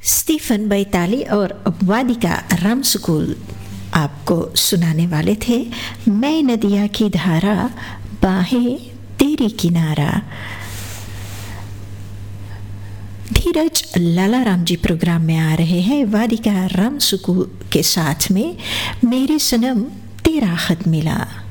Stephen बैताली और वादिका रामसुकुल आपको सुनाने वाले थे मैं नदिया की धारा बाहें तेरी किनारा। धीरज लालाराम जी प्रोग्राम में आ रहे हैं वादिका रामसुकुल के साथ में मेरे सनम तेरा खत मिला।